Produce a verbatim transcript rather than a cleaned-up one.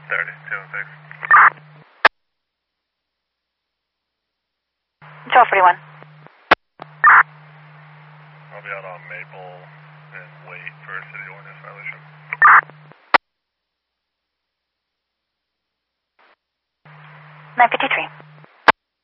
thirty, two and six. twelve forty-one. I'll be out on Maple and wait for a city ordinance violation. nine fifty-three.